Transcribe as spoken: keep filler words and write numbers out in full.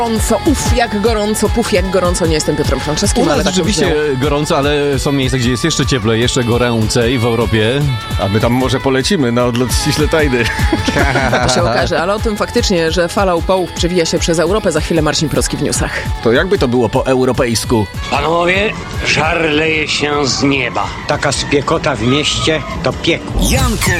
Gorąco, uf, jak gorąco, puf, jak gorąco. Nie jestem Piotrem Franczewskim, U nas ale tak rzeczywiście brzmiało. gorąco, ale są miejsca, gdzie jest jeszcze cieplej, jeszcze goręcej w Europie. A my tam może polecimy na odlot ściśle tajny. To się okaże, ale o tym faktycznie, że fala upałów przewija się przez Europę. Za chwilę Marcin Proski w newsach. To jakby to było po europejsku? Panowie, żar leje się z nieba. Taka spiekota w mieście to piekło. Jan